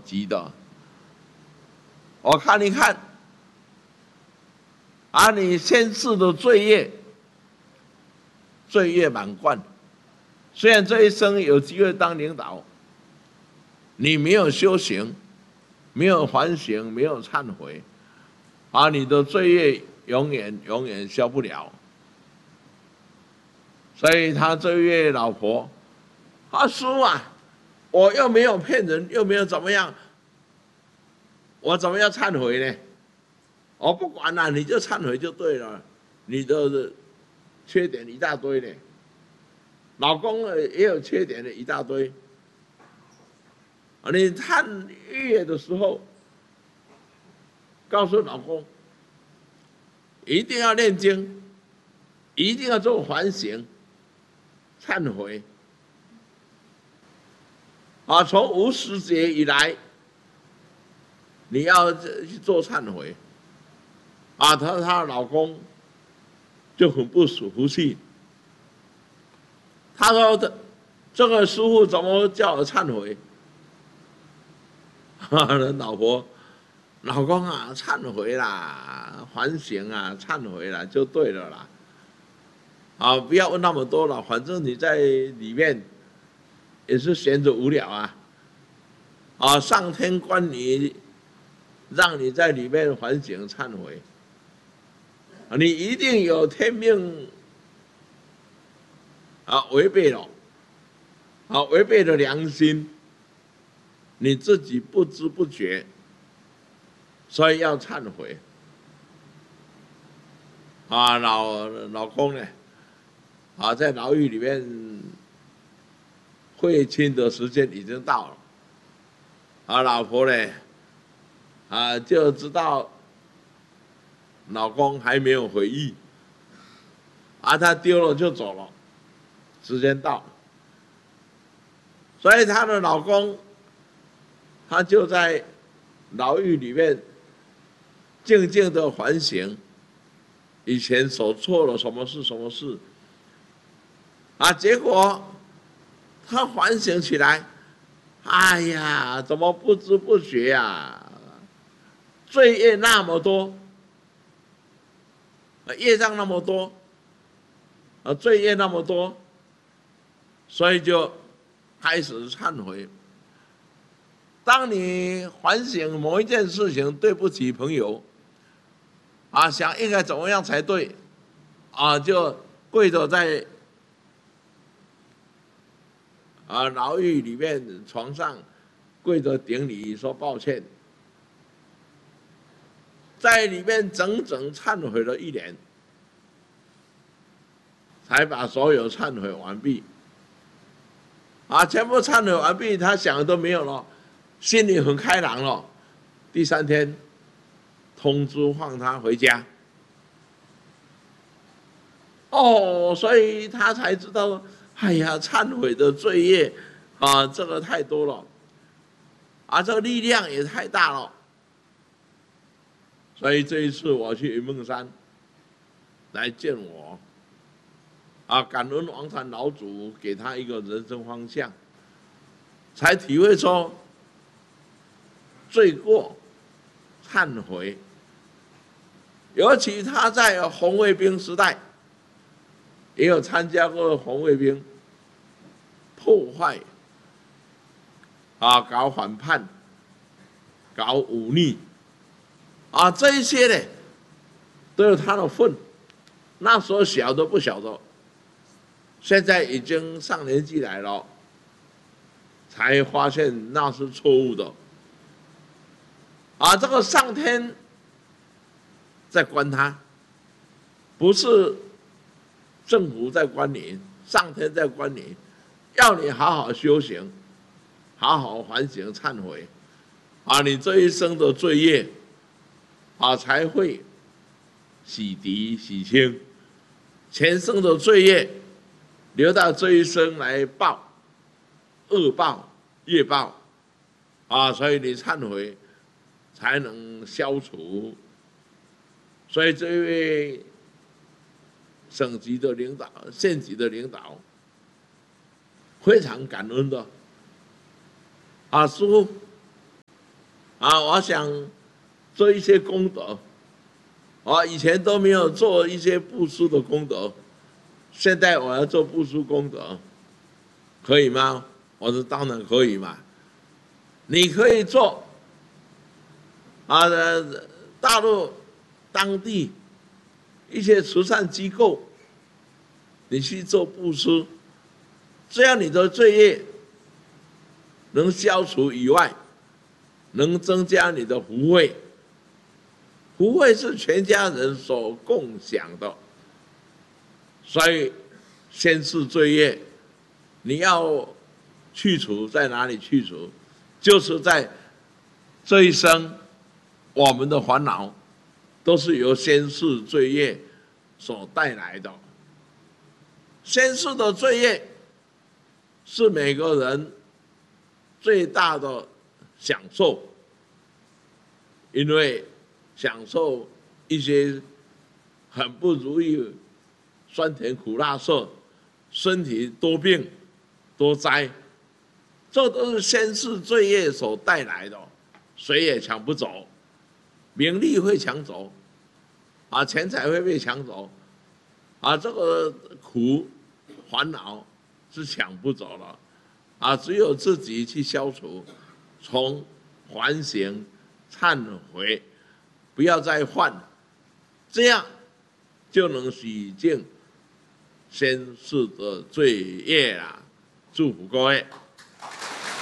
级的，我看一看，啊，你先世的罪业满贯，虽然这一生有机会当领导，你没有修行，没有反省，没有忏悔，啊，你的罪业永远消不了。所以他这位老婆，他说啊，我又没有骗人，又没有怎么样，我怎么样忏悔呢？我不管了，你就忏悔就对了，你的缺点一大堆呢，老公也有缺点的一大堆。你忏悔的时候，告诉老公，一定要念经，一定要做反省、忏悔。啊，从无始劫以来，你要去做忏悔。啊，她老公就很不服气，他说这个师父怎么叫我忏悔？老公啊，忏悔啦，反省啊，忏悔啦，就对了啦。啊，不要问那么多了，反正你在里面也是闲着无聊啊。啊，上天关你，让你在里面反省忏悔。你一定有天命啊，违背了，啊，违背了良心，你自己不知不觉，所以要忏悔。啊，老公呢，啊，在牢狱里面会亲的时间已经到了，啊，老婆呢，啊，就知道老公还没有回忆，啊，他丢了就走了，时间到了，所以她的老公，他就在牢狱里面静静的反省，以前所错了什么事，啊，结果他反省起来，哎呀，怎么不知不觉啊，罪业那么多。业障那么多，罪业那么多，所以就开始忏悔。当你反省某一件事情对不起朋友，啊，想应该怎么样才对，啊，就跪着在牢狱里面床上跪着顶礼说抱歉，在里面整整忏悔了1年。才把所有忏悔完毕，啊，全部忏悔完毕，他想的都没有了，心里很开朗了。第3天，通知放他回家。哦，所以他才知道，哎呀，忏悔的罪业啊，这个太多了，啊，这个力量也太大了。所以这一次我去云梦山来见我。啊，感恩王禅老祖给他一个人生方向，才体会说罪过忏悔。尤其他在红卫兵时代，也有参加过红卫兵破坏，啊，搞反叛，搞忤逆，啊，这一些呢，都有他的份。那时候小都不晓得。现在已经上年纪来了，才发现那是错误的。啊，这个上天在关他，不是政府在关你，上天在关你，要你好好修行，好好反省忏悔，啊，你这一生的罪业，啊，才会洗涤洗清，前生的罪业。留到这一生来报，恶报、业报，啊，所以你忏悔才能消除。所以这位省级的领导、县级的领导非常感恩的，啊，师父， 我想做一些功德，以前都没有做一些布施的功德，现在我要做布施功德，可以吗？我说当然可以嘛，你可以做，大陆当地一些慈善机构，你去做布施，这样你的罪业能消除以外，能增加你的福慧。福慧是全家人所共享的，所以先是罪业，你要去除在哪里去除？就是在这一生，我们的烦恼都是由先世罪业所带来的。先世的罪业是每个人最大的享受，因为享受一些很不如意、酸甜苦辣涩，身体多病多灾，这都是先世罪业所带来的，谁也抢不走。名利会抢走，钱财会被抢走，这个苦烦恼是抢不走了，只有自己去消除，从反省、忏悔，不要再犯，这样就能洗净先世的罪业啦。祝福各位。